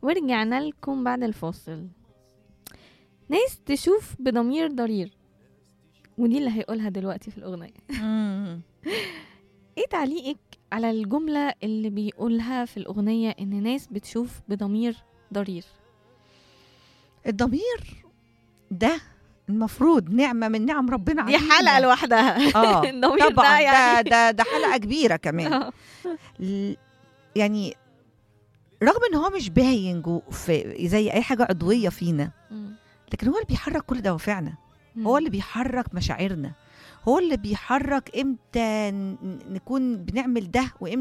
ورجعنا لكم بعد الفاصل. ناس تشوف بضمير ضرير، ودي اللي هيقولها دلوقتي في الأغنية. ايه تعليقك على الجملة اللي بيقولها في الأغنية إن ناس بتشوف بضمير ضرير؟ الضمير ده المفروض نعمة من نعم ربنا دي علينا. حلقة لوحدها. الضمير طبعا ده يعني ده حلقة كبيرة كمان. يعني رغم ان هو مش باين في زي اي حاجة عضوية فينا، لكن هو اللي بيحرك كل دوافعنا، هو اللي بيحرك مشاعرنا، هو اللي بيحرك امتى نكون بنعمل ده وامتى